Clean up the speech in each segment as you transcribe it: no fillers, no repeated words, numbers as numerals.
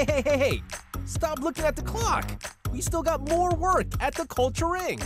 Hey! Stop looking at the clock. We still got more work at the Culture Inc.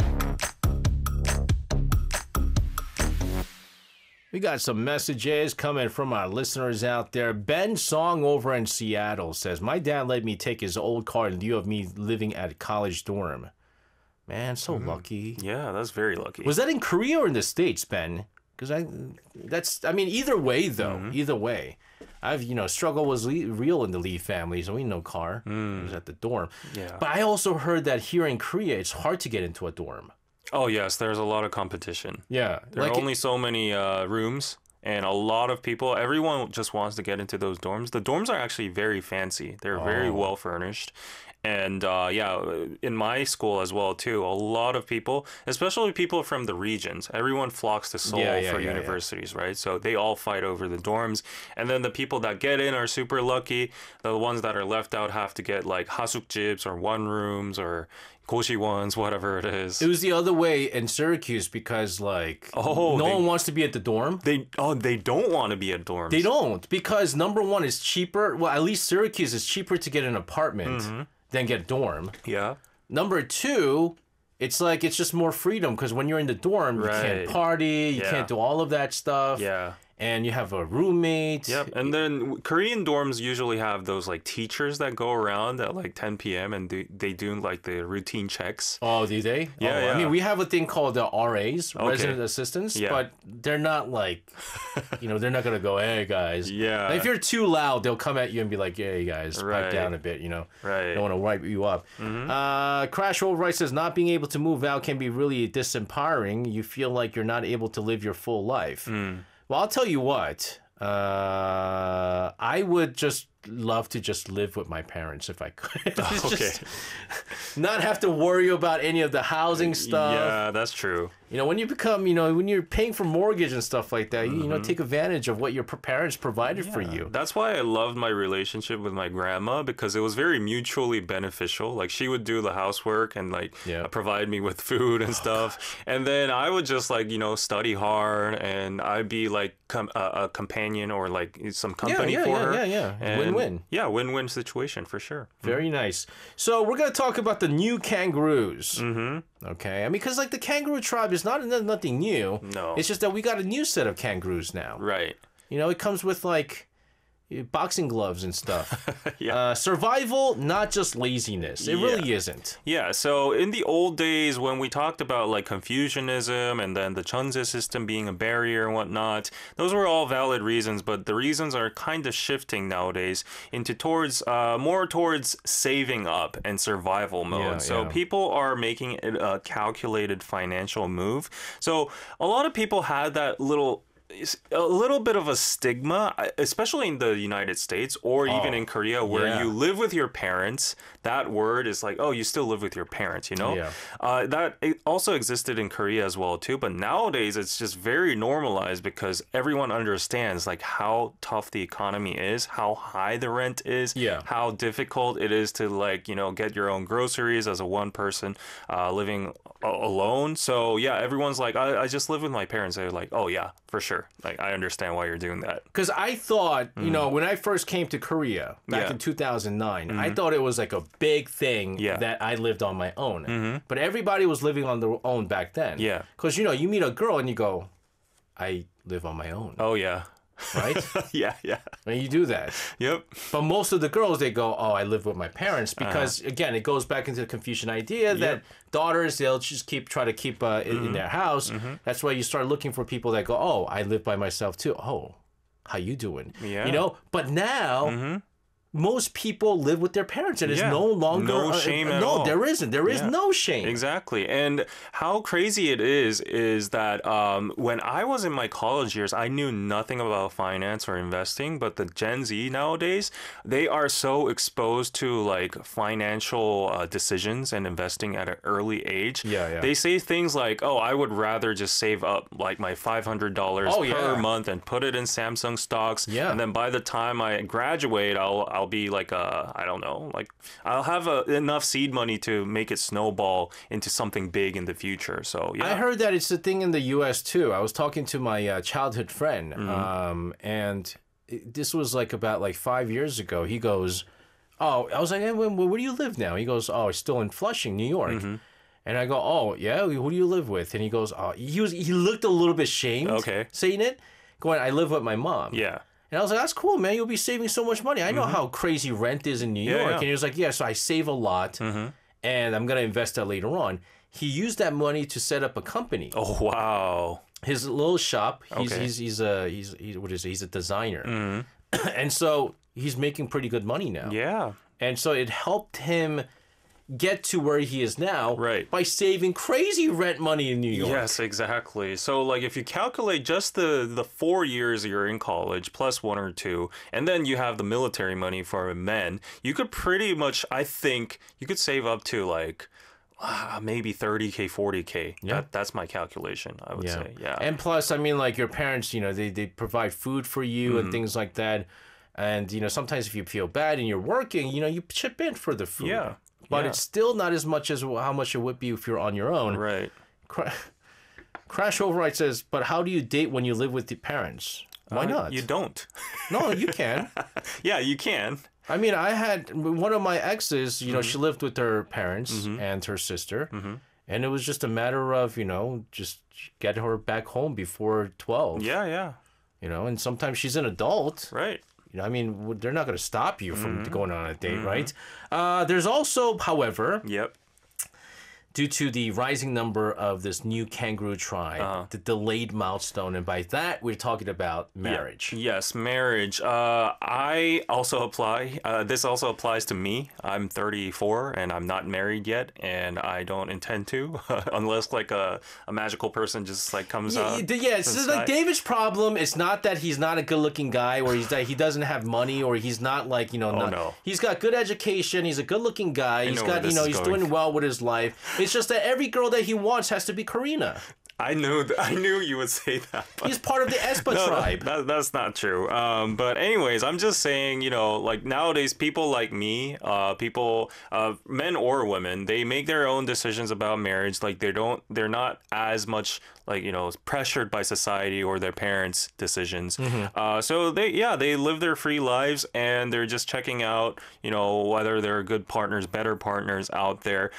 We got some messages coming from our listeners out there. Ben Song over in Seattle says, my dad let me take his old car in lieu of me living at a college dorm. Man, so lucky. Yeah, that's very lucky. Was that in Korea or in the States, Ben? Because either way, though. Either way. Struggle was real in the Lee family, so we no car. It was at the dorm. Yeah. But I also heard that here in Korea, it's hard to get into a dorm. Oh, yes, there's a lot of competition. Yeah. There are only so many rooms, and a lot of people, everyone just wants to get into those dorms. The dorms are actually very fancy. They're very well furnished. And in my school as well, too, a lot of people, especially people from the regions, everyone flocks to Seoul for universities, right? So they all fight over the dorms. And then the people that get in are super lucky. The ones that are left out have to get like hasukjibs or one rooms or goshi-wons, whatever it is. It was the other way in Syracuse because, no one wants to be at the dorm. They don't want to be at dorms. They don't, because number one, it's cheaper. Well, at least Syracuse is cheaper to get an apartment than get a dorm. Yeah. Number two, it's just more freedom because when you're in the dorm, you can't party, you can't do all of that stuff. Yeah. And you have a roommate. Yep. And then Korean dorms usually have those like teachers that go around at like 10 p.m. and they do like the routine checks. Oh, do they? Yeah, I mean, we have a thing called the RAs, resident assistants, but they're not like, they're not going to go, hey, guys. Yeah. Like, if you're too loud, they'll come at you and be like, hey, guys, pipe down a bit, Right. They don't want to wipe you up. Crash Overwright says, not being able to move out can be really disempowering. You feel like you're not able to live your full life. Well, I'll tell you what. I would just love to just live with my parents if I could. Just not have to worry about any of the housing stuff. Yeah, that's true. When you become, when you're paying for mortgage and stuff like that, you take advantage of what your parents provided for you. That's why I loved my relationship with my grandma, because it was very mutually beneficial. Like, she would do the housework and provide me with food and stuff. And then I would just study hard, and I'd be like a companion or like some company for her. And win-win. Yeah, win-win situation for sure. Very nice. So we're going to talk about the new kangaroos. Okay, because the kangaroo tribe is nothing new. No. It's just that we got a new set of kangaroos now. Right. It comes with boxing gloves and stuff. Survival, not just laziness. It really isn't. Yeah, so in the old days when we talked about Confucianism and then the Chunse system being a barrier and whatnot, those were all valid reasons, but the reasons are kind of shifting nowadays into more towards saving up and survival mode. People are making it a calculated financial move. So a lot of people had that a little bit of a stigma, especially in the United States or even in Korea, where you live with your parents. That word is like, oh, you still live with your parents, That it also existed in Korea as well, too. But nowadays, it's just very normalized because everyone understands how tough the economy is, how high the rent is, how difficult it is to get your own groceries as a one person living alone. So everyone's like, I just live with my parents. They're like, oh yeah, for sure. I understand why you're doing that. Because I thought, when I first came to Korea back in 2009, I thought it was like a big thing that I lived on my own. But everybody was living on their own back then. Yeah. Because, you meet a girl and you go, I live on my own. Oh, yeah. Right? Yeah. And you do that. Yep. But most of the girls, they go, oh, I live with my parents. Because, again, it goes back into the Confucian idea that daughters, they'll just try to keep in their house. That's why you start looking for people that go, oh, I live by myself too. Oh, how you doing? Yeah. But now... Most people live with their parents, and it's no longer no shame at all. No, there isn't. There is no shame. Exactly. And how crazy it is that when I was in my college years, I knew nothing about finance or investing. But the Gen Z nowadays, they are so exposed to financial decisions and investing at an early age. They say things like, "Oh, I would rather just save up my $500 per month and put it in Samsung stocks, and then by the time I graduate, I'll be I'll have enough seed money to make it snowball into something big in the future." So I heard that it's a thing in the U.S. too. I was talking to my childhood friend, and this was about 5 years ago. He goes, oh, I was like, hey, where do you live now? He goes, oh, it's still in Flushing, New York. And I go, oh, yeah, who do you live with? And he goes, oh, he looked a little bit shamed saying it, going, I live with my mom. Yeah. And I was like, that's cool, man. You'll be saving so much money. I know how crazy rent is in New York. yeah. And he was like, yeah, so I save a lot and I'm going to invest that later on. He used that money to set up a company. Oh, wow. His little shop. Okay. He's what is it? He's a designer. And so he's making pretty good money now. Yeah. And so it helped him get to where he is now by saving crazy rent money in New York. Yes, exactly. So like if you calculate just the 4 years you're in college plus 1 or 2, and then you have the military money for men, you could pretty much, I think, you could save up to like maybe 30K, 40K. Yeah. That's my calculation, I would say. Yeah. And plus, I mean, like your parents, you know, they provide food for you and things like that. And, you know, sometimes if you feel bad and you're working, you know, you chip in for the food. Yeah. But it's still not as much as how much it would be if you're on your own. Right. Crash Override says, but how do you date when you live with the parents? Why not? You don't. No, you can. Yeah, you can. I mean, I had one of my exes, you know, she lived with her parents and her sister. And it was just a matter of, you know, just get her back home before 12. Yeah, yeah. You know, and sometimes she's an adult. Right. You know, I mean, they're not going to stop you from going on a date, right? There's also, however, due to the rising number of this new kangaroo tribe, the delayed milestone, and by that we're talking about marriage. Yes, marriage. I also apply. This also applies to me. I'm 34 and I'm not married yet, and I don't intend to, unless like a magical person just like comes out. Yeah, it's like David's problem. It's not that he's not a good-looking guy, or he doesn't have money, or he's not like, you know. No. He's got good education. He's a good-looking guy. He's got, you know, he's doing well with his life. It's just that every girl that he wants has to be Karina. I knew you would say that. He's part of the Espa tribe. That's not true. But anyways, I'm just saying, you know, like nowadays, people like me, men or women, they make their own decisions about marriage. Like they're not as much like, you know, pressured by society or their parents' decisions. So they live their free lives, and they're just checking out, you know, whether they're good partners, better partners out there.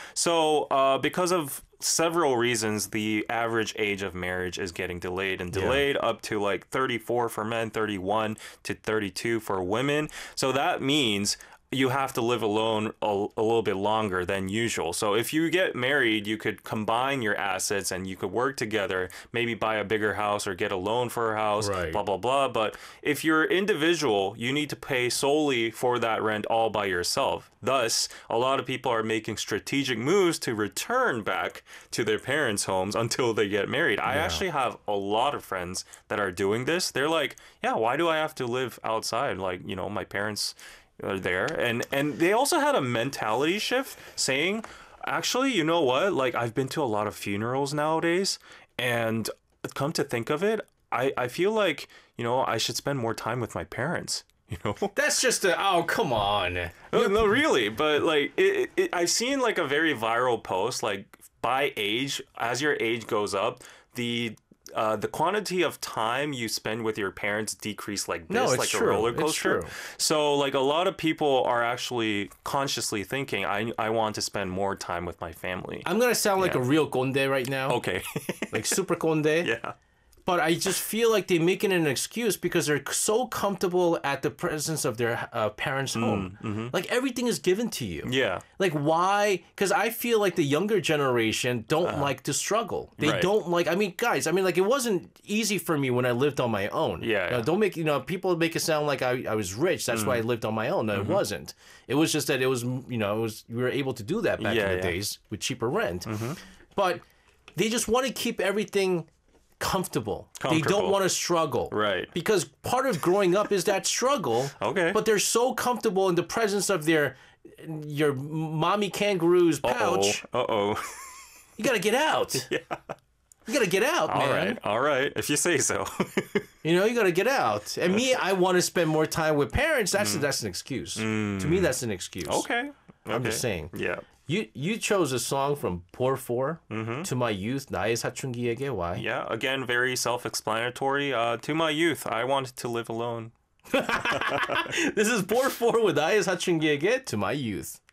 So because of several reasons, the average age of marriage is getting delayed up to like 34 for men, 31 to 32 for women. So that means you have to live alone a little bit longer than usual. So if you get married, you could combine your assets and you could work together, maybe buy a bigger house or get a loan for a house, blah, blah, blah. But if you're individual, you need to pay solely for that rent all by yourself. Thus, a lot of people are making strategic moves to return back to their parents' homes until they get married. I actually have a lot of friends that are doing this. They're like, yeah, why do I have to live outside? Like, you know, my parents are there. And they also had a mentality shift saying, actually, you know what? Like, I've been to a lot of funerals nowadays, and come to think of it, I feel like, you know, I should spend more time with my parents. You know? That's just oh, come on. No, really. But like, I've seen like a very viral post, like by age, as your age goes up, the quantity of time you spend with your parents decrease like this, like true. a roller coaster. It's true. So like a lot of people are actually consciously thinking, I want to spend more time with my family. I'm going to sound like a real conde right now. Okay. Like super conde. Yeah. But I just feel like they're making an excuse because they're so comfortable at the presence of their parents' home. Like everything is given to you. Yeah. Like why? Because I feel like the younger generation don't like to struggle. They don't like. I mean, guys. I mean, like it wasn't easy for me when I lived on my own. Yeah. Don't make people make it sound like I was rich. That's why I lived on my own. No, it wasn't. It was just that it was we were able to do that back in the days with cheaper rent. But they just want to keep everything comfortable. They don't want to struggle. Right. Because part of growing up is that struggle. Okay. But they're so comfortable in the presence of your mommy kangaroo's pouch. You got to get out. Yeah. You got to get out, man. All right. If you say so. You got to get out. And me, I want to spend more time with parents. That's an excuse. To me, that's an excuse. Okay. I'm just saying. Yeah. You chose a song from Por 4, To My Youth, 나의 사춘기에게. Why? Yeah, again, very self-explanatory. To my youth, I wanted to live alone. This is 4-4 with IS 사춘기에게 to my youth.